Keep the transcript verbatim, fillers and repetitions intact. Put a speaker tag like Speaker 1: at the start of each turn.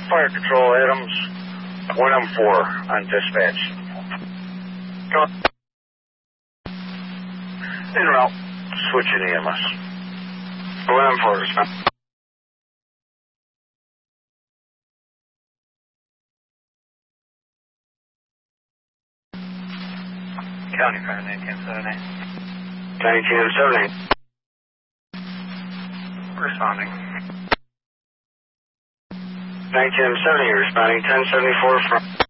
Speaker 1: Fire Control, Adams, one M four on dispatch. Go. En route, switching E M S. one M four, respond. County Fire nineteen seventy. nineteen seventy. Responding. nineteen seventy, responding ten seventy-four from...